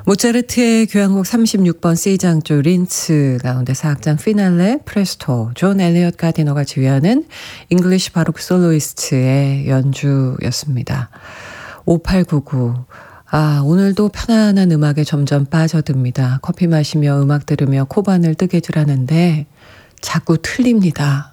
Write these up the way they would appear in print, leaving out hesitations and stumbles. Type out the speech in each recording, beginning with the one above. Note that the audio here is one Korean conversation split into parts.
모차르트의 교향곡 36번 C장조 린츠 가운데 4악장 피날레 프레스토 존 엘리엇 가디너가 지휘하는 잉글리시 바로크 솔로이스트의 연주였습니다. 5899 오늘도 편안한 음악에 점점 빠져듭니다. 커피 마시며 음악 들으며 코바늘 뜨개질하는데 자꾸 틀립니다.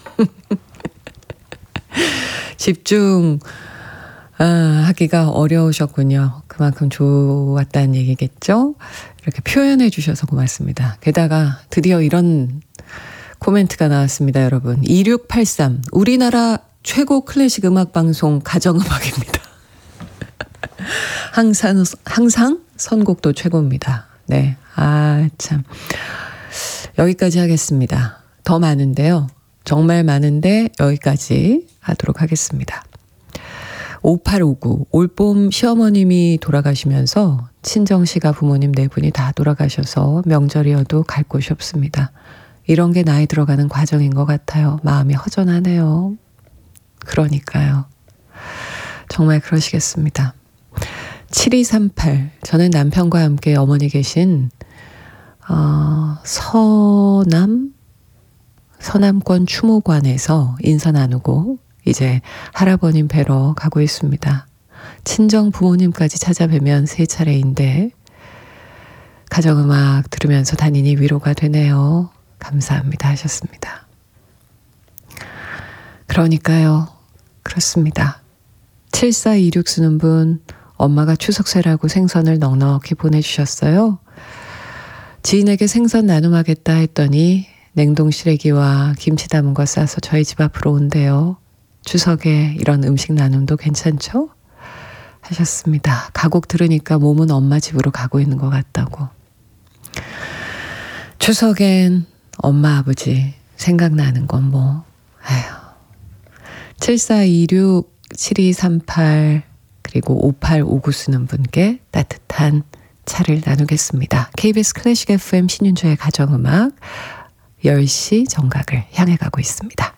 집중 하기가 어려우셨군요. 그만큼 좋았다는 얘기겠죠? 이렇게 표현해 주셔서 고맙습니다. 게다가 드디어 이런 코멘트가 나왔습니다, 여러분. 2683 우리나라 최고 클래식 음악 방송 가정음악입니다. 항상 선곡도 최고입니다. 네. 참. 여기까지 하겠습니다. 더 많은데요. 정말 많은데 여기까지 하도록 하겠습니다. 5859 올봄 시어머님이 돌아가시면서 친정씨가 부모님 네 분이 다 돌아가셔서 명절이어도 갈 곳이 없습니다. 이런 게 나이 들어가는 과정인 것 같아요. 마음이 허전하네요. 그러니까요. 정말 그러시겠습니다. 7238 저는 남편과 함께 어머니 계신 서남권 추모관에서 인사 나누고 이제 할아버님 뵈러 가고 있습니다. 친정 부모님까지 찾아뵈면 세 차례인데 가정음악 들으면서 다니니 위로가 되네요. 감사합니다 하셨습니다. 그러니까요. 그렇습니다. 7426 쓰는 분 엄마가 추석세라고 생선을 넉넉히 보내주셨어요. 지인에게 생선 나눔하겠다 했더니 냉동 시래기와 김치 담은 거 싸서 저희 집 앞으로 온대요. 추석에 이런 음식 나눔도 괜찮죠? 하셨습니다. 가곡 들으니까 몸은 엄마 집으로 가고 있는 것 같다고. 추석엔 엄마 아버지 생각나는 건 뭐. 7426, 7238 그리고 5859 쓰는 분께 따뜻한 차를 나누겠습니다. KBS 클래식 FM 신윤주의 가정음악 10시 정각을 향해 가고 있습니다.